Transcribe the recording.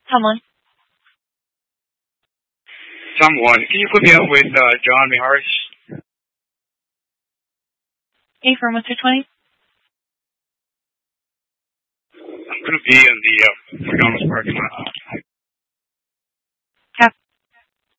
Someone. Someone. Can you put me up with John Miharis? Affirm, what's your 20? I'm going to be in the McDonald's parking lot.